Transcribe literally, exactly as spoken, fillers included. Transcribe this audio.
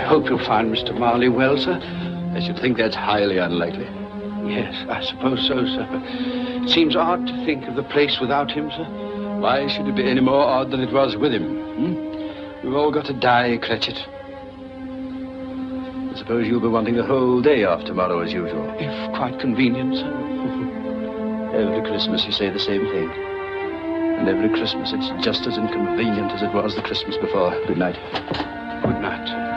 hope you'll find Mister Marley well, sir. I should think that's highly unlikely. Yes, I suppose so, sir. But it seems odd to think of the place without him, sir. Why should it be any more odd than it was with him? Hmm? We've all got to die, Cratchit. I suppose you'll be wanting the whole day off tomorrow, as usual. If quite convenient, sir. Every Christmas you say the same thing. And every Christmas it's just as inconvenient as it was the Christmas before. Good night. Good night, sir.